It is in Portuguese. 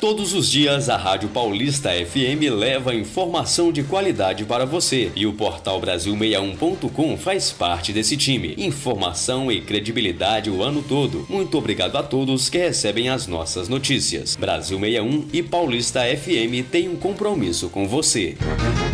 Todos os dias a Rádio Paulista FM leva informação de qualidade para você e o portal Brasil61.com faz parte desse time. Informação e credibilidade o ano todo. Muito obrigado a todos que recebem as nossas notícias. Brasil 61 e Paulista FM têm um compromisso com você.